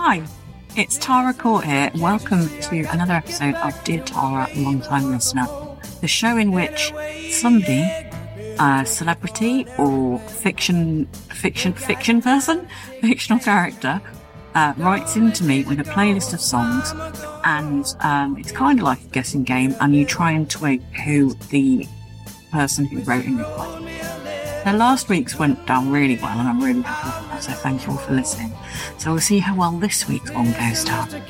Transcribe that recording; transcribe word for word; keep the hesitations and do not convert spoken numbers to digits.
Hi, it's Tara Court here. Welcome to another episode of Dear Tara, Long Time Listener, the show in which somebody, a celebrity or fiction, fiction, fiction person, fictional character, uh, writes into me with a playlist of songs, and um, it's kind of like a guessing game, and you try and twig who the person who wrote in it was. Now, last week's went down really well, and I'm really happy with that, so thank you all for listening. So we'll see how well this week's one goes down.